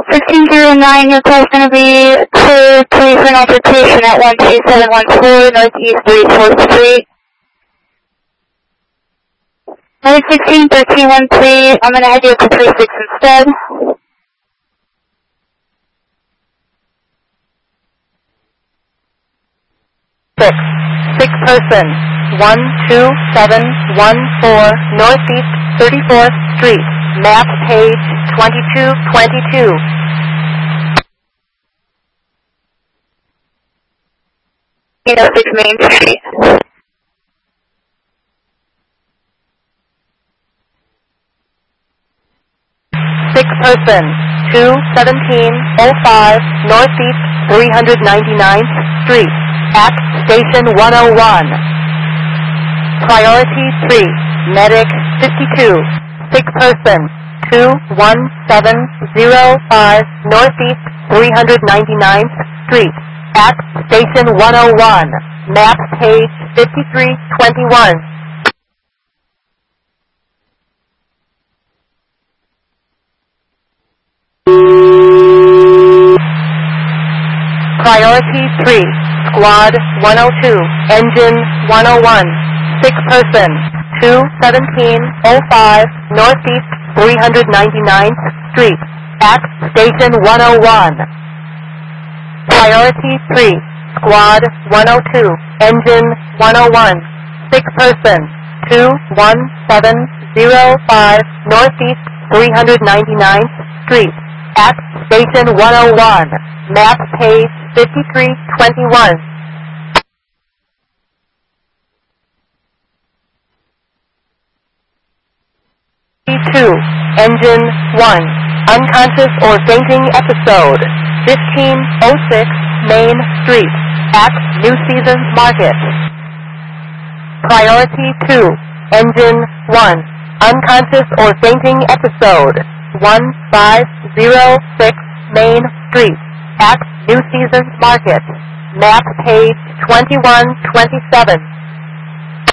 1509, your call's going to be clear, please, for an altercation at 12714 Northeast 34th Street. 916, 1313, I'm going to head you up to 36 instead. Six person, 12714 Northeast 34th Street, map page 2222. You know, 6 Main Street. Six person, 21705 Northeast 399th Street, at Station 101. Priority 3, Medic 52, 6 person, 21705 Northeast 399th Street, at Station 101, map page 5321. Priority 3, Squad 102, Engine 101, 6 person, 21705 Northeast 399th Street, at Station 101. Priority 3, Squad 102, Engine 101, 6 person, 21705 Northeast 399th Street, at Station 101, map page 5321. P2, Engine 1, unconscious or fainting episode, 1506 Main Street, at New Seasons Market. Priority 2, Engine 1, unconscious or fainting episode, 1506 Main Street, at New Seasons Market, map page 2127.